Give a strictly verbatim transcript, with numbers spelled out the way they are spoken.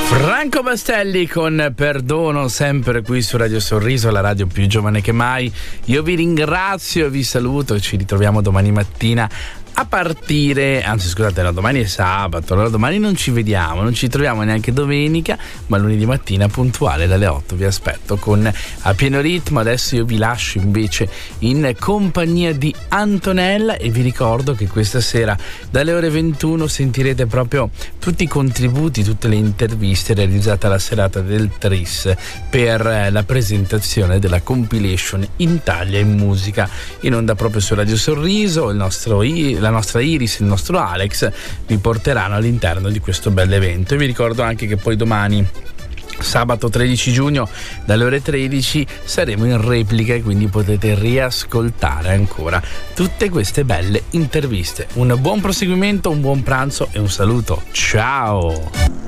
Franco Bastelli con Perdono, sempre qui su Radio Sorriso, la radio più giovane che mai. Io vi ringrazio, vi saluto e ci ritroviamo domani mattina a partire, anzi scusate, no, domani è sabato, allora domani non ci vediamo, non ci troviamo neanche domenica, ma lunedì mattina puntuale dalle otto vi aspetto con A Pieno Ritmo. Adesso io vi lascio invece in compagnia di Antonella e vi ricordo che questa sera dalle ore ventuno sentirete proprio tutti i contributi, tutte le interviste realizzate alla serata del Tris per la presentazione della compilation Italia in musica, in onda proprio su Radio Sorriso. Il nostro la nostra Iris, il nostro Alex vi porteranno all'interno di questo bell'evento. E vi ricordo anche che poi domani, sabato tredici giugno, dalle ore tredici saremo in replica e quindi potete riascoltare ancora tutte queste belle interviste. Un buon proseguimento, un buon pranzo e un saluto. Ciao!